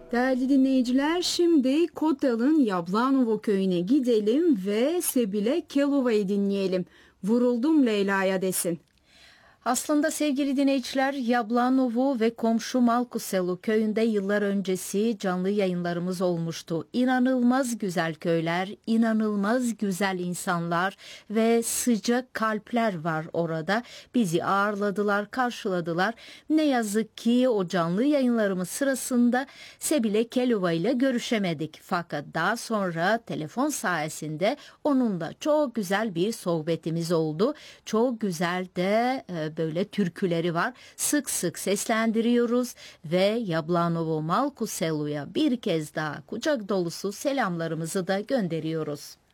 Değerli dinleyiciler, şimdi Kotal'ın Yablanovo köyüne gidelim ve Sebile Kelova'yı dinleyelim. Vuruldum Leyla'ya desin. Aslında sevgili dinleyiciler, Yablanovo ve komşu Malkuselu köyünde yıllar öncesi canlı yayınlarımız olmuştu. İnanılmaz güzel köyler, inanılmaz güzel insanlar ve sıcak kalpler var orada. Bizi ağırladılar, karşıladılar. Ne yazık ki o canlı yayınlarımız sırasında Sebile Kelova ile görüşemedik. Fakat daha sonra telefon sayesinde onunla çok güzel bir sohbetimiz oldu. Çok güzel de böyle türküleri var. Sık sık seslendiriyoruz ve Yablanovo Malkuselu'ya bir kez daha kucak dolusu selamlarımızı da gönderiyoruz.